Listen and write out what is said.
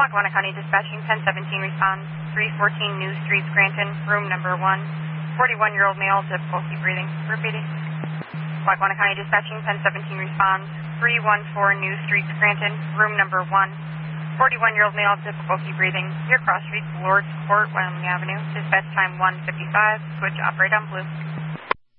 Lackawanna County Dispatching 1017 responds. 314 New Street, Scranton, room number 1. 41-year-old male, difficulty breathing. Repeating. Lackawanna County Dispatching 1017 responds. 314 New Street, Scranton, room number 1. 41-year-old male, difficulty breathing. Near Cross Street, Lord's Court, Wyoming Avenue. Dispatch time 1:55. Switch operate on blue.